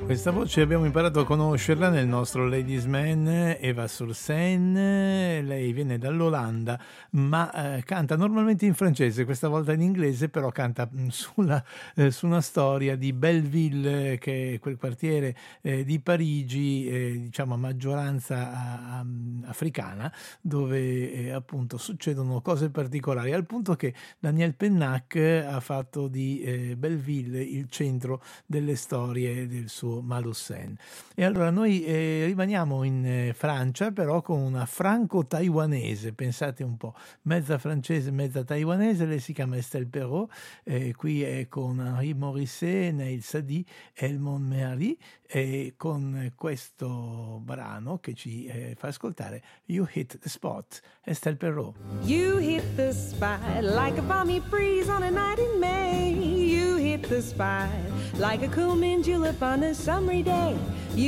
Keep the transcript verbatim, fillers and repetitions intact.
Questa voce abbiamo imparato a conoscerla nel nostro Ladies Man, Eva Sursen. Lei viene dall'Olanda, ma eh, canta normalmente in francese, questa volta in inglese, però canta sulla, eh, su una storia di Belleville, che è quel quartiere eh, di Parigi, eh, diciamo a maggioranza a, a, africana, dove eh, appunto succedono cose particolari, al punto che Daniel Pennac ha fatto di eh, Belleville il centro delle storie del suo Malhussein. E allora noi eh, rimaniamo in eh, Francia, però con una franco-taiwanese, pensate un po', mezza francese, mezza taiwanese. Lei si chiama Estelle Perrot, eh, qui è con Henri Morisset, Neil Sadi, Helmut Meali, e con questo brano che ci eh, fa ascoltare You Hit the Spot, Estelle Perrot. You hit the spot like a balmy breeze on a night in May. You hit the spot like a cool mint julep on a summery day. You